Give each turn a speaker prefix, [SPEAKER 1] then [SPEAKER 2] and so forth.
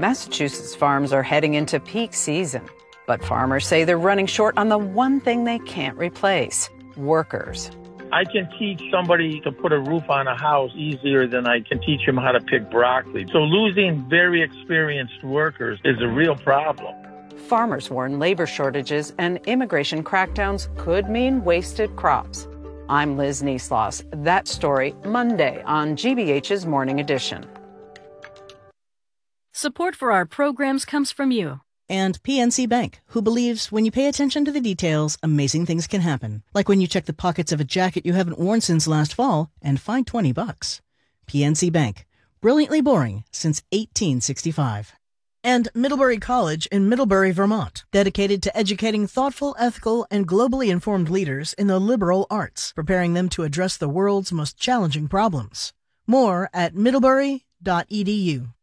[SPEAKER 1] Massachusetts farms are heading into peak season, but farmers say they're running short on the one thing they can't replace: workers.
[SPEAKER 2] I can teach somebody to put a roof on a house easier than I can teach them how to pick broccoli. So losing very experienced workers is a real problem.
[SPEAKER 1] Farmers warn labor shortages and immigration crackdowns could mean wasted crops. I'm Liz Neesloss. That story Monday on GBH's Morning Edition.
[SPEAKER 3] Support for our programs comes from you.
[SPEAKER 4] And PNC Bank, who believes when you pay attention to the details, amazing things can happen. Like when you check the pockets of a jacket you haven't worn since last fall and find $20. PNC Bank, brilliantly boring since 1865. And Middlebury College in Middlebury, Vermont, dedicated to educating thoughtful, ethical, and globally informed leaders in the liberal arts, preparing them to address the world's most challenging problems. More at middlebury.edu.